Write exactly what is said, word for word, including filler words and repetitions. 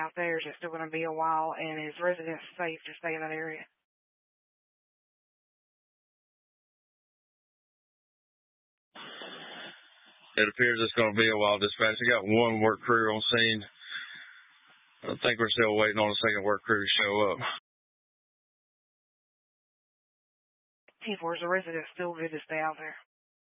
out there? Is it still going to be a while? And is residents safe to stay in that area? It appears it's going to be a while, dispatch. I got one work crew on scene. I think we're still waiting on a second work crew to show up. T four, is the residents still good to stay out there?